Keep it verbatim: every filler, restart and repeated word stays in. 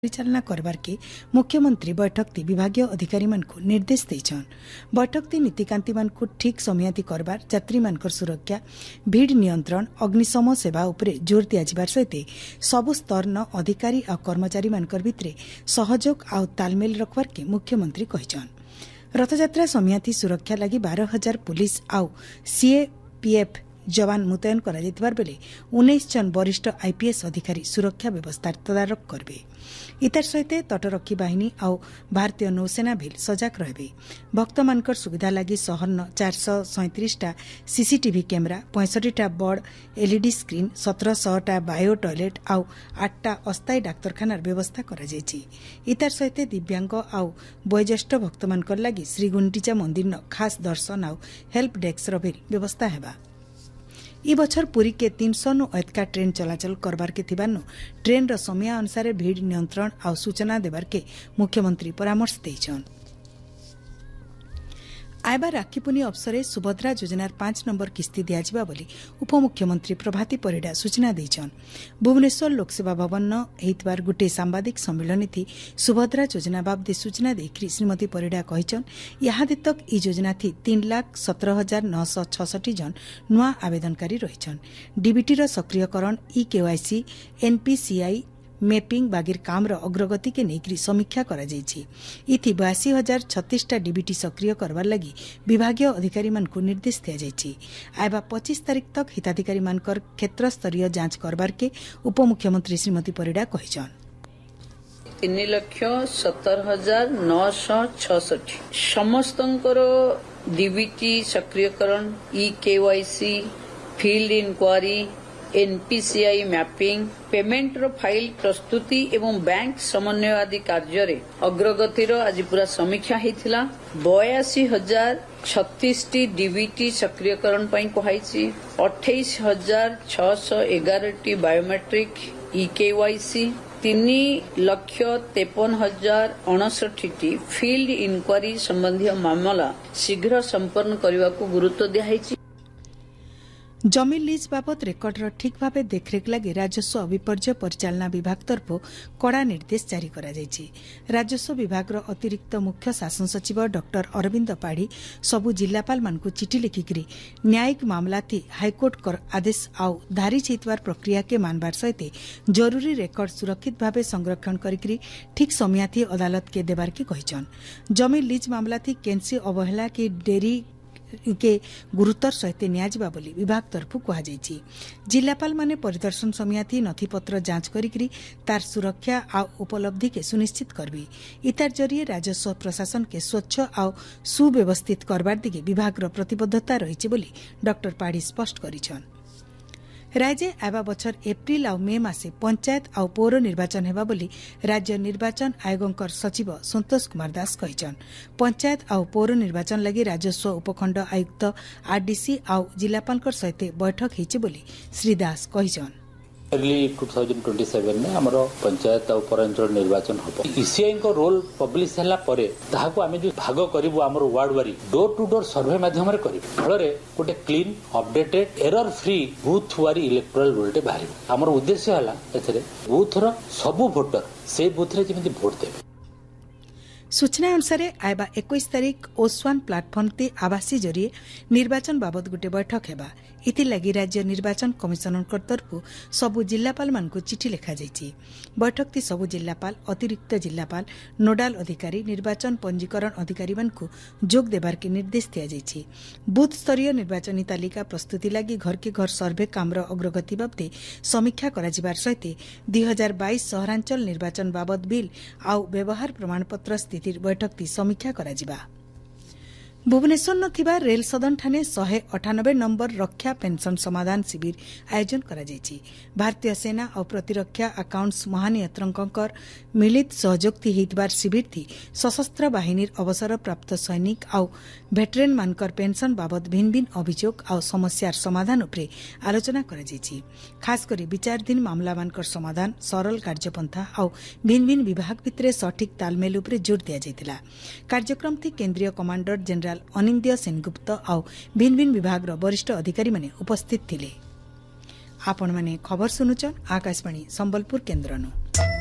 परिचालना करबार के मुख्यमंत्री बैठकती विभागीय अधिकारी मानकु निर्देश देछन। बैठकती नीतिकांति मानकु ठीक समयाती करबार, यात्री मानकर सुरक्षा, भीड़ नियंत्रण, अग्निशम सेवा उपरे जोर दिया जिबार सहित सबु स्तर न अधिकारी आ कर्मचारी मानकर भितरे सहयोग आ तालमेल रखबार के मुख्यमंत्री कहिछन। रथयात्रा समयाती सुरक्षा लगी बारह हजार पुलिस आउ सीएपीएफ जवान मुतयन करा जायतिबार बेले उन्नीस जन वरिष्ठ आईपीएस अधिकारी सुरक्षा व्यवस्था तदारक करबे। इतार सहित तटरक्षी बाहिनी आउ भारतीय नौसेना भी सजाग रहबे। भक्त मानकर सुविधा लगी शहर न चार सौ सैंतीस टा सीसीटीवी कैमरा, पैंसठ टा बड़ एलईडी स्क्रीन, सत्रह सौ टा बायो टॉयलेट आउ आठ टा अस्थायी डाक्तरखानार व्यवस्था करा जायछि। इतार सहित दिव्यांग आउ वयोज्येष्ठ भक्त मानकर लगी श्री गुंडीचा मंदिर न खास दर्शन आउ हेल्प डेस्क भी व्यवस्था हेबा। ई बछर पुरी के तीन सौ नु अधिका ट्रेन चलाचल करबार के थिबानु ट्रेन र समय अनुसार भीड़ नियंत्रण आ सूचना देबार के मुख्यमंत्री परामर्श देछन। आयबा राखी पुनी अवसरे सुभद्रा योजनार पांच नंबर किस्ती दियाजिबा बोली उपमुख्यमंत्री प्रभाती परिडा सूचना देछन। भुवनेश्वर लोकसेवा भवन न हेतबार गुटे सांबादिक सम्मेलन थी सुभद्रा योजना बाबदे सूचना देकरी श्रीमती परिडा कहिछन याहादे तक ई योजना थी तीन लाख सत्रह हजार नौ सौ छसठी जन नुआ आवेदनकारी रहिछन। डीबीटी र सक्रियकरण, ई केवाईसी, एनपीसीआई मैपिंग बागिर काम रो अग्रगति के नेकरी समीक्षा करा जायछि। इथि बयासी हजार छत्तीस टा डीबीटी सक्रिय करबार लगी विभागीय अधिकारी मानकु निर्देश दिया जायछि। आयबा पच्चीस तारीख तक हिताधिकारी मानकर क्षेत्र स्तरीय जांच करबार के उपमुख्यमंत्री श्रीमती परिडा कहिछन। तीन लक्ष सत्तर हजार नौ सौ छसठी समस्तंकर DBT सक्रियकरण, e KYC, field inquiry, NPCI mapping, payment रो फाइल प्रस्तुति एवं बैंक समन्वय आदि कार्य रे अग्रगति रो आज पूरा समीक्षा हेतिला। बयासी हजार छत्तीस टी डीबीटी सक्रियकरण पई कहाइछि, अट्ठाईस हजार छह सौ ग्यारह टी बायोमेट्रिक ई केवाईसी, तीन लक्ष तेपन हजार अड़सठ टी फील्ड इंक्वायरी संबंधी मामला शीघ्र संपन्न करने को गुरुत्व दिया। जमी लीज बाबद रेकर्डर ठीक भाव देखरेख लगी राजस्व विपर्यय परिचालना विभाग तरफ कड़ा निर्देश जारी करा जायछि। राजस्व विभाग अतिरिक्त मुख्य शासन सचिव डॉक्टर अरविंद पाढ़ी सबु जिलापाल मानकु चिठी लिखिकरी न्यायिक मामला थी हाईकोर्ट कर आदेश आउ धारिज हेतबार प्रक्रिया के मानबार सहित जरूरी रेकर्ड सुरक्षित भाव संरक्षण करिकरी ठीक समयाथी अदालत के देबार के कहिछन। जमी लीज मामला थी केनसी अवहेला की डेरी के गुरुतर सहित नियाजिबा बोली विभाग तरफ कहुଯାଇଛି। जिलापाल माने परिदर्शन समयाथी नथिपत्र जांच करिकरी तार सुरक्षा आ उपलब्धि के सुनिश्चित करबी। इतार जरिए राजस्व प्रशासन के स्वच्छ आ सुव्यवस्थित करबार दिगे विभाग प्रतिबद्धता रहिछि बोली डॉक्टर पाढ़ी स्पष्ट करिछन। राज्य आवा बछर एप्रिल आ मे मासे पंचायत आ पौर निर्वाचन हेबा बोली राज्य निर्वाचन आयोगकर सचिव संतोष कुमार दास कहिछन। पंचायत आ पौर निर्वाचन लगी राजस्व उपखंड आयुक्त आरडीसी आ जिलापालकर सहित बैठक हेछि बोली Shri Das कहिछन। Early two thousand twenty seven में आमर पंचायत और पौरांचल निर्वाचन हम ईसीआई को रोल पब्लिश है आम जो भाग करूँ आम वार्ड वारी डोर टू डोर सर्वे मध्यम फल गोटे clean updated error free booth वारी इलेक्टोरल रोल बाहर। आम उद्देश्य है बूथर सबू भोटर से बूथ रे जमी भोट देवे। सूचना अनुसार आयबा इक्कीस तारीख ओसवान प्लाटफर्म ते आवासी जरिए निर्वाचन बाबद गोटे बैठक हेबा। इथिलागि राज्य निर्वाचन कमिशनर तरफ सबु जिलापाल मानकु चिठी लिखा जायछि। बैठक ती सबु जिलापाल, अतिरिक्त जिलापाल, नोडाल अधिकारी, निर्वाचन पंजीकरण अधिकारी मानकु जोग देबार के निर्देश दिया जायछि। बूथ स्तरीय निर्वाचनी तालिका प्रस्तुति लागि घर के घर सर्वे कामर अग्रगति बाबदे समीक्षा करा जिबार सहित दुई हजार बाईस सहरांचल निर्वाचन बाबद बिल आउ व्यवहार प्रमाणपत्र स्थिति बैठक ती समीक्षा करा जिबा। भुवनेश्वर नथिबा रेल सदन ठाने शहे अठानबे नंबर रक्षा पेंशन समाधान शिविर आयोजन करा जायछि। भारतीय सेना और प्रतिरक्षा अकाउंट्स महानियंत्रकर मिलित सहयोग थी हेतबार शिविर थी सशस्त्र बाहिनीर अवसर प्राप्त सैनिक आउ भेटरेन मानकर पेंशन बाबद भिन्न भिन्न अभियोग आउ समस्यार समाधान उपरे आलोचना करा जायछि। खास करी विचारधीन मामला मानकर समाधान, सरल कार्यपंथा आउ भिन्न भिन्न विभाग भितरे सठिक तालमेल उपरे जोर दिया जायतिला। कार्यक्रम थी केंद्रीय कमांडर जनरल अनिंद्य सेनगुप्त आउ भिन्न भिन्न विभाग वरिष्ठ अधिकारी माने उपस्थित थिले। आपण माने खबर सुनुचन आकाशवाणी संबलपुर केन्द्रनु।